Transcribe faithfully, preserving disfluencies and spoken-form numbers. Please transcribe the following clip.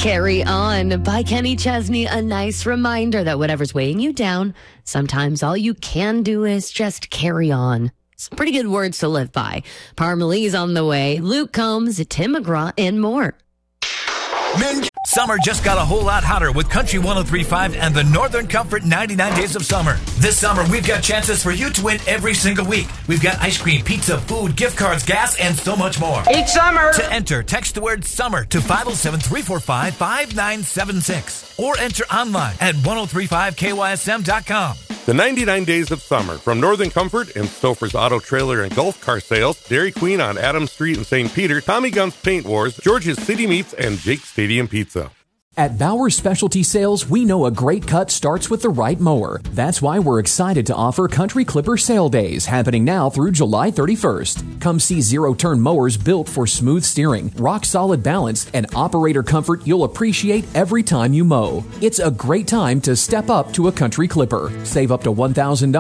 Carry On by Kenny Chesney. A nice reminder that whatever's weighing you down, sometimes all you can do is just carry on. Some pretty good words to live by. Parmalee's on the way. Luke Combs, Tim McGraw, and more. Summer just got a whole lot hotter with Country one oh three point five and the Northern Comfort ninety-nine Days of Summer. This summer, we've got chances for you to win every single week. We've got ice cream, pizza, food, gift cards, gas, and so much more. Each summer! To enter, text the word SUMMER to five oh seven, three four five, five nine seven six or enter online at ten thirty-five K Y S M dot com. The ninety-nine Days of Summer from Northern Comfort and Stouffer's Auto Trailer and Golf Car Sales, Dairy Queen on Adams Street in Saint Peter, Tommy Gunn's Paint Wars, George's City Meats, and Jake's Stadium Pizza. At Bauer Specialty Sales, we know a great cut starts with the right mower. That's why we're excited to offer Country Clipper Sale Days happening now through July thirty-first. Come see zero-turn mowers built for smooth steering, rock-solid balance, and operator comfort you'll appreciate every time you mow. It's a great time to step up to a Country Clipper. Save up to one thousand dollars